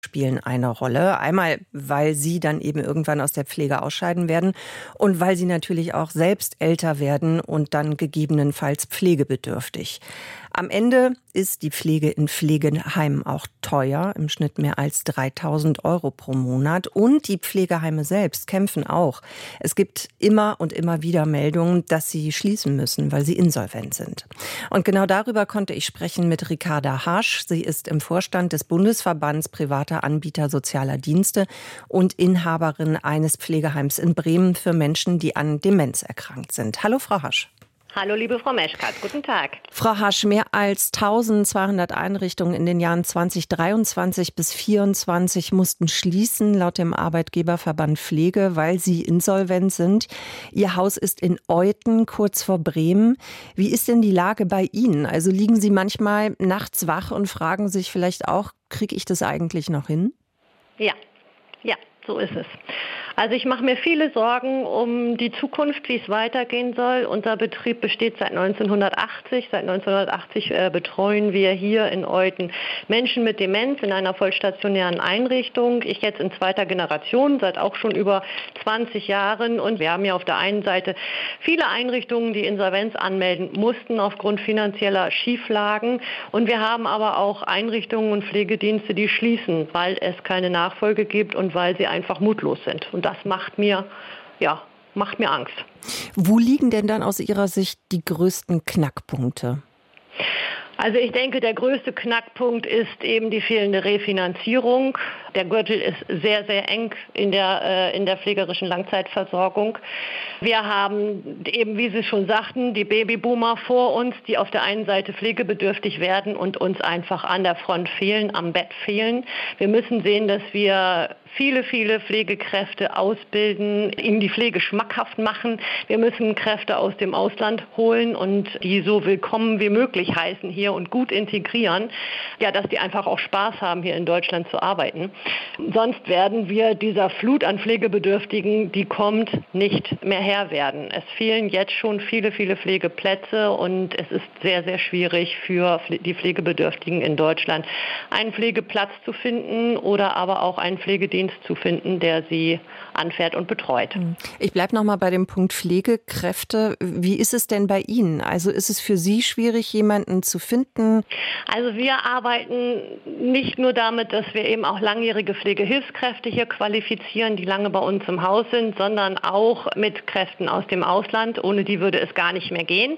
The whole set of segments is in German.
spielen eine Rolle. Einmal, weil sie dann eben irgendwann aus der Pflege ausscheiden werden und weil sie natürlich auch selbst älter werden und dann gegebenenfalls pflegebedürftig. Am Ende ist die Pflege in Pflegeheimen auch teuer, im Schnitt mehr als 3.000 Euro pro Monat. Und die Pflegeheime selbst kämpfen auch. Es gibt immer und immer wieder Meldungen, dass sie schließen müssen, weil sie insolvent sind. Und genau darüber konnte ich sprechen mit Ricarda Hasch. Sie ist im Vorstand des Bundesverbands privater Anbieter sozialer Dienste und Inhaberin eines Pflegeheims in Bremen für Menschen, die an Demenz erkrankt sind. Hallo, Frau Hasch. Hallo, liebe Frau Meschkat, guten Tag. Frau Hasch, mehr als 1.200 Einrichtungen in den Jahren 2023 bis 2024 mussten schließen, laut dem Arbeitgeberverband Pflege, weil sie insolvent sind. Ihr Haus ist in Euthen, kurz vor Bremen. Wie ist denn die Lage bei Ihnen? Also liegen Sie manchmal nachts wach und fragen sich vielleicht auch, kriege ich das eigentlich noch hin? Ja, so ist es. Also ich mache mir viele Sorgen um die Zukunft, wie es weitergehen soll. Unser Betrieb besteht seit 1980. Seit 1980 betreuen wir hier in Euthen Menschen mit Demenz in einer vollstationären Einrichtung. Ich jetzt in zweiter Generation, seit auch schon über 20 Jahren. Und wir haben ja auf der einen Seite viele Einrichtungen, die Insolvenz anmelden mussten aufgrund finanzieller Schieflagen. Und wir haben aber auch Einrichtungen und Pflegedienste, die schließen, weil es keine Nachfolge gibt und weil sie einfach mutlos sind. Und das macht mir Angst. Wo liegen denn dann aus Ihrer Sicht die größten Knackpunkte? Also ich denke, der größte Knackpunkt ist eben die fehlende Refinanzierung. Der Gürtel ist sehr, sehr eng in der pflegerischen Langzeitversorgung. Wir haben eben, wie Sie schon sagten, die Babyboomer vor uns, die auf der einen Seite pflegebedürftig werden und uns einfach an der Front fehlen, am Bett fehlen. Wir müssen sehen, dass wir viele Pflegekräfte ausbilden, ihnen die Pflege schmackhaft machen. Wir müssen Kräfte aus dem Ausland holen und die so willkommen wie möglich heißen hier und gut integrieren, ja, dass die einfach auch Spaß haben, hier in Deutschland zu arbeiten. Sonst werden wir dieser Flut an Pflegebedürftigen, die kommt, nicht mehr Herr werden. Es fehlen jetzt schon viele Pflegeplätze und es ist sehr, sehr schwierig für die Pflegebedürftigen in Deutschland, einen Pflegeplatz zu finden oder aber auch einen Pflegedienst zu finden, der sie anfährt und betreut. Ich bleibe noch mal bei dem Punkt Pflegekräfte. Wie ist es denn bei Ihnen? Also ist es für Sie schwierig, jemanden zu finden? Also wir arbeiten nicht nur damit, dass wir eben auch langjährige Pflegehilfskräfte hier qualifizieren, die lange bei uns im Haus sind, sondern auch mit Kräften aus dem Ausland. Ohne die würde es gar nicht mehr gehen.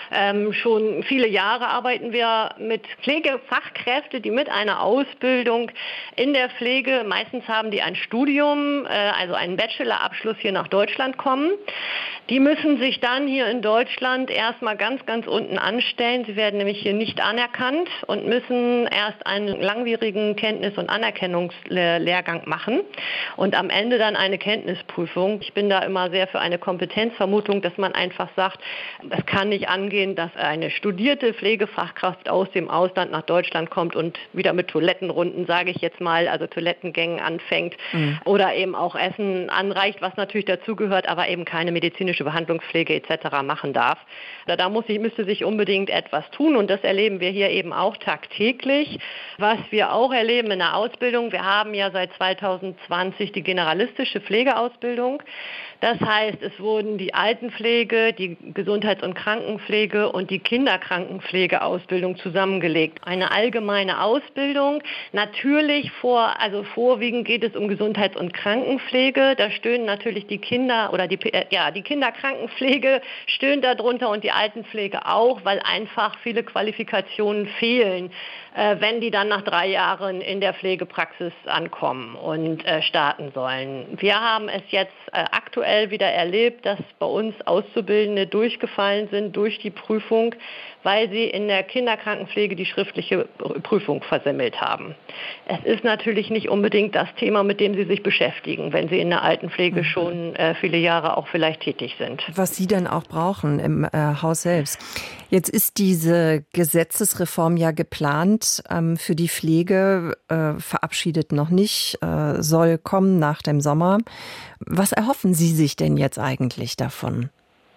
Schon viele Jahre arbeiten wir mit Pflegefachkräften, die mit einer Ausbildung in der Pflege, meistens haben die ein Studium, also einen Bachelorabschluss, hier nach Deutschland kommen. Die müssen sich dann hier in Deutschland erstmal ganz unten anstellen. Sie werden nämlich hier nicht anerkannt und müssen erst einen langwierigen Kenntnis- und Anerkennungslehrgang machen und am Ende dann eine Kenntnisprüfung. Ich bin da immer sehr für eine Kompetenzvermutung, dass man einfach sagt, es kann nicht angehen, dass eine studierte Pflegefachkraft aus dem Ausland nach Deutschland kommt und wieder mit Toilettenrunden, sage ich jetzt mal, also Toilettengängen anfängt oder eben auch Essen anreicht, was natürlich dazugehört, aber eben keine medizinische Behandlungspflege etc. machen darf. Da müsste sich unbedingt etwas tun und das erleben wir hier eben auch tagtäglich. Was wir auch erleben in der Ausbildung, wir haben ja seit 2020 die generalistische Pflegeausbildung. Das heißt, es wurden die Altenpflege, die Gesundheits- und Krankenpflege und die Kinderkrankenpflegeausbildung zusammengelegt. Eine allgemeine Ausbildung. Natürlich vorwiegend geht es um Gesundheits- und Krankenpflege. Da stöhnen natürlich die Kinder oder die Kinderkrankenpflege stöhnt darunter und die Altenpflege auch, weil einfach viele Qualifikationen fehlen, wenn die dann nach 3 Jahren in der Pflegepraxis ankommen und starten sollen. Wir haben es jetzt aktuell wieder erlebt, dass bei uns Auszubildende durchgefallen sind durch die Prüfung, weil sie in der Kinderkrankenpflege die schriftliche Prüfung versemmelt haben. Es ist natürlich nicht unbedingt das Thema, mit dem Sie sich beschäftigen, wenn Sie in der Altenpflege schon viele Jahre auch vielleicht tätig sind. Was Sie dann auch brauchen im Haus selbst. Jetzt ist diese Gesetzesreform ja geplant für die Pflege, verabschiedet noch nicht, soll kommen nach dem Sommer. Was erhoffen Sie sich denn jetzt eigentlich davon?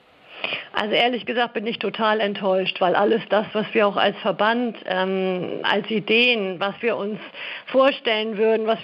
Also ehrlich gesagt bin ich total enttäuscht, weil alles das, was wir auch als Verband, als Ideen, was wir uns vorstellen würden, was